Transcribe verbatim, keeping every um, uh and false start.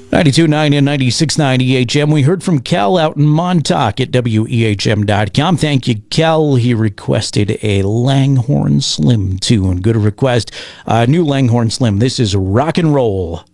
ninety-two point nine and ninety-six point nine E H M. We heard from Kel out in Montauk at W E H M dot com. Thank you, Kel. He requested a Langhorne Slim tune. Good request. Uh, new Langhorne Slim. This is Rock and Roll.